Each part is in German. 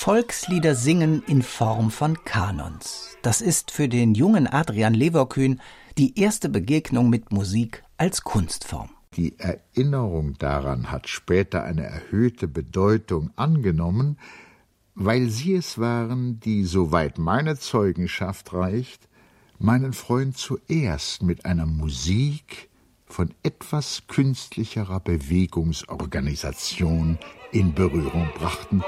Volkslieder singen in Form von Kanons. Das ist für den jungen Adrian Leverkühn die erste Begegnung mit Musik als Kunstform. Die Erinnerung daran hat später eine erhöhte Bedeutung angenommen, weil sie es waren, die, soweit meine Zeugenschaft reicht, meinen Freund zuerst mit einer Musik von etwas künstlicherer Bewegungsorganisation in Berührung brachten.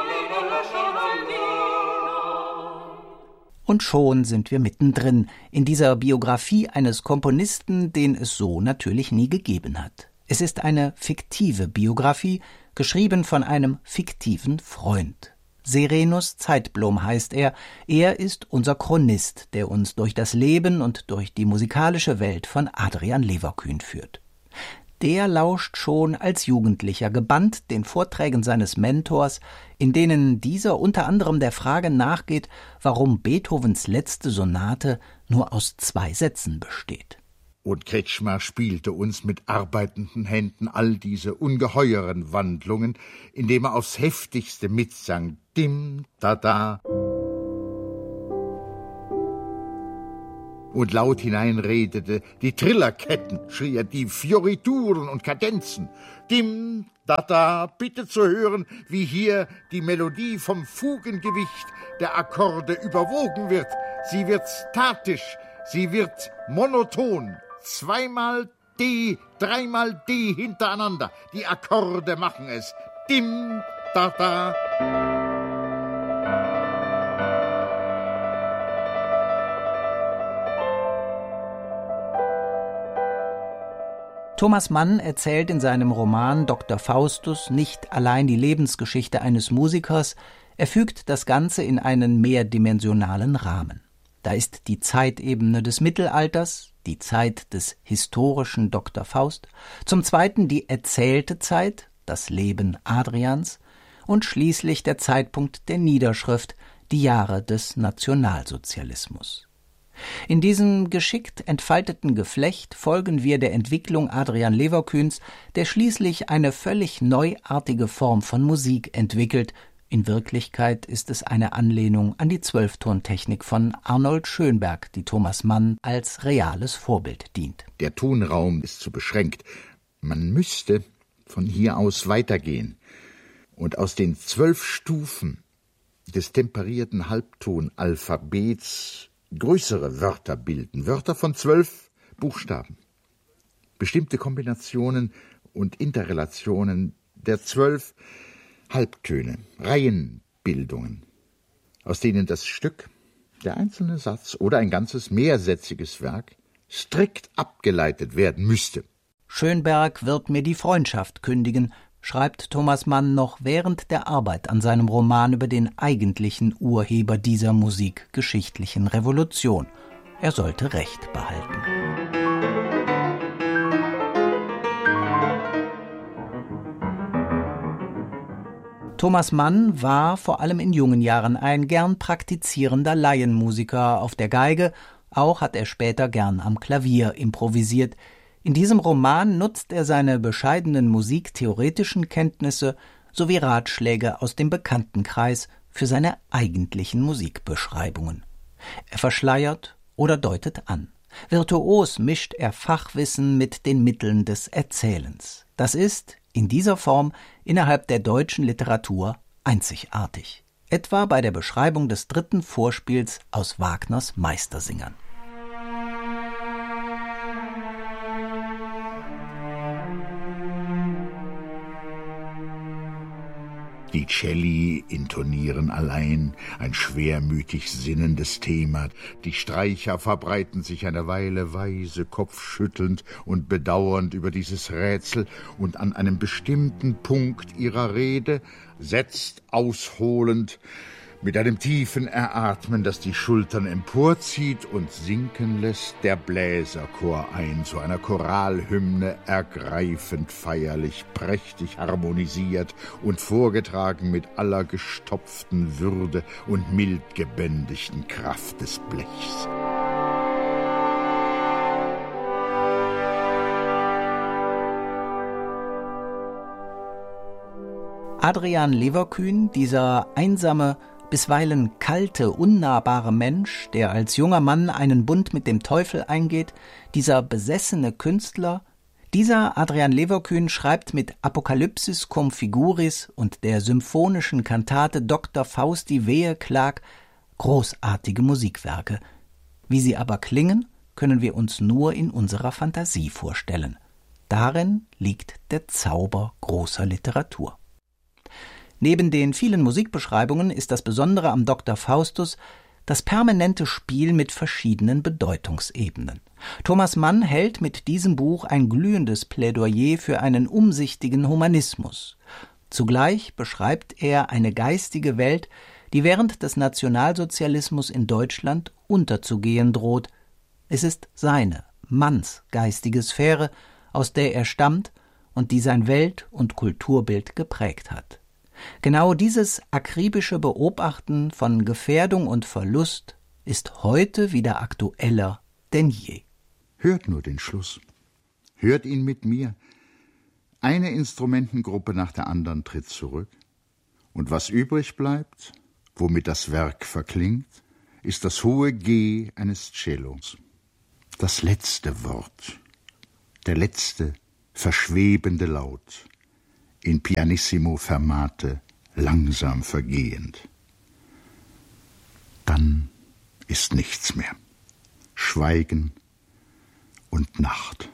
Und schon sind wir mittendrin in dieser Biografie eines Komponisten, den es so natürlich nie gegeben hat. Es ist eine fiktive Biografie, geschrieben von einem fiktiven Freund. Serenus Zeitblom heißt er. Er ist unser Chronist, der uns durch das Leben und durch die musikalische Welt von Adrian Leverkühn führt. Der lauscht schon als Jugendlicher gebannt den Vorträgen seines Mentors, in denen dieser unter anderem der Frage nachgeht, warum Beethovens letzte Sonate nur aus 2 Sätzen besteht. Und Kretschmer spielte uns mit arbeitenden Händen all diese ungeheuren Wandlungen, indem er aufs heftigste mitsang, dim, da, da, und laut hineinredete, die Trillerketten, schrie er, die Fiorituren und Kadenzen. Dim, da, da, bitte zu hören, wie hier die Melodie vom Fugengewicht der Akkorde überwogen wird. Sie wird statisch, sie wird monoton. 2-mal D, 3-mal D hintereinander. Die Akkorde machen es. Dim, da, da. Thomas Mann erzählt in seinem Roman Dr. Faustus nicht allein die Lebensgeschichte eines Musikers, er fügt das Ganze in einen mehrdimensionalen Rahmen. Da ist die Zeitebene des Mittelalters, die Zeit des historischen Dr. Faust, zum Zweiten die erzählte Zeit, das Leben Adrians und schließlich der Zeitpunkt der Niederschrift, die Jahre des Nationalsozialismus. In diesem geschickt entfalteten Geflecht folgen wir der Entwicklung Adrian Leverkühns, der schließlich eine völlig neuartige Form von Musik entwickelt. In Wirklichkeit ist es eine Anlehnung an die 12-Tontechnik von Arnold Schönberg, die Thomas Mann als reales Vorbild dient. Der Tonraum ist zu beschränkt. Man müsste von hier aus weitergehen und aus den 12 Stufen des temperierten Halbtonalphabets größere Wörter bilden, Wörter von 12 Buchstaben. Bestimmte Kombinationen und Interrelationen der 12 Halbtöne, Reihenbildungen, aus denen das Stück, der einzelne Satz oder ein ganzes mehrsätziges Werk strikt abgeleitet werden müsste. Schönberg wird mir die Freundschaft kündigen, schreibt Thomas Mann noch während der Arbeit an seinem Roman über den eigentlichen Urheber dieser musikgeschichtlichen Revolution. Er sollte Recht behalten. Thomas Mann war vor allem in jungen Jahren ein gern praktizierender Laienmusiker auf der Geige, auch hat er später gern am Klavier improvisiert. In diesem Roman nutzt er seine bescheidenen musiktheoretischen Kenntnisse sowie Ratschläge aus dem Bekanntenkreis für seine eigentlichen Musikbeschreibungen. Er verschleiert oder deutet an. Virtuos mischt er Fachwissen mit den Mitteln des Erzählens. Das ist in dieser Form innerhalb der deutschen Literatur einzigartig. Etwa bei der Beschreibung des 3. Vorspiels aus Wagners Meistersingern. Die Celli intonieren allein ein schwermütig sinnendes Thema. Die Streicher verbreiten sich eine Weile weise, kopfschüttelnd und bedauernd über dieses Rätsel, und an einem bestimmten Punkt ihrer Rede setzt ausholend mit einem tiefen Eratmen, das die Schultern emporzieht und sinken lässt, der Bläserchor ein, zu einer Choralhymne, ergreifend feierlich, prächtig harmonisiert und vorgetragen mit aller gestopften Würde und mild gebändigten Kraft des Blechs. Adrian Leverkühn, dieser einsame, bisweilen kalte, unnahbare Mensch, der als junger Mann einen Bund mit dem Teufel eingeht, dieser besessene Künstler, dieser Adrian Leverkühn schreibt mit Apocalypsis cum figuris und der symphonischen Kantate Dr. Fausti Wehe Klag großartige Musikwerke. Wie sie aber klingen, können wir uns nur in unserer Fantasie vorstellen. Darin liegt der Zauber großer Literatur. Neben den vielen Musikbeschreibungen ist das Besondere am Dr. Faustus das permanente Spiel mit verschiedenen Bedeutungsebenen. Thomas Mann hält mit diesem Buch ein glühendes Plädoyer für einen umsichtigen Humanismus. Zugleich beschreibt er eine geistige Welt, die während des Nationalsozialismus in Deutschland unterzugehen droht. Es ist seine, Manns geistige Sphäre, aus der er stammt und die sein Welt- und Kulturbild geprägt hat. Genau dieses akribische Beobachten von Gefährdung und Verlust ist heute wieder aktueller denn je. Hört nur den Schluss. Hört ihn mit mir. Eine Instrumentengruppe nach der anderen tritt zurück. Und was übrig bleibt, womit das Werk verklingt, ist das hohe G eines Cellos. Das letzte Wort, der letzte verschwebende Laut, in pianissimo fermate, langsam vergehend. Dann ist nichts mehr. Schweigen und Nacht.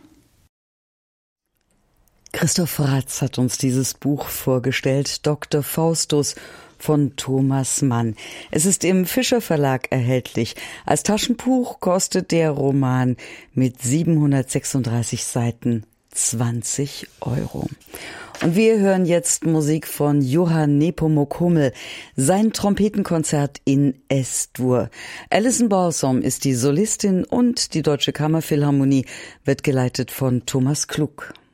Christoph Ratz hat uns dieses Buch vorgestellt, Dr. Faustus von Thomas Mann. Es ist im Fischer Verlag erhältlich. Als Taschenbuch kostet der Roman mit 736 Seiten 20 €. Und wir hören jetzt Musik von Johann Nepomuk Hummel, sein Trompetenkonzert in S-Dur. Alison Balsom ist die Solistin und die Deutsche Kammerphilharmonie wird geleitet von Thomas Klug.